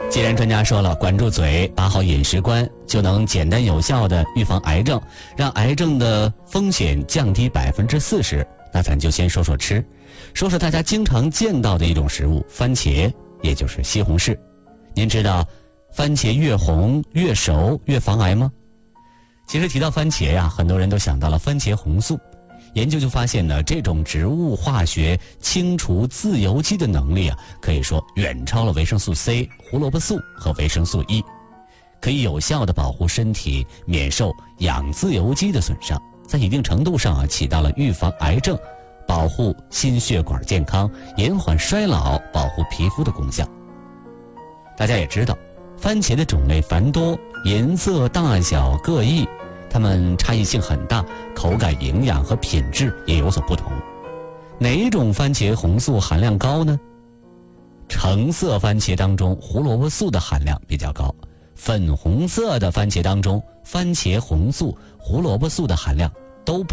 既然专家说了，管住嘴，把好饮食观，就能简单有效的预防癌症，让癌症的风险降低40%，那咱就先说说吃，说说大家经常见到的一种食物——番茄，也就是西红柿。您知道番茄越红越熟越防癌吗？其实提到番茄呀，很多人都想到了番茄红素。研究就发现呢，这种植物化学清除自由基的能力啊，可以说远超了维生素 C、胡萝卜素和维生素 E， 可以有效的保护身体免受氧自由基的损伤，在一定程度上啊，起到了预防癌症、保护心血管健康、延缓衰老、保护皮肤的功效。大家也知道，番茄的种类繁多，颜色大小各异，它们差异性很大，口感、营养和品质也有所不同。哪种番茄红素含量高呢？橙色番茄当中胡萝卜素的含量比较高，粉红色的番茄当中番茄红素、胡萝卜素的含量都不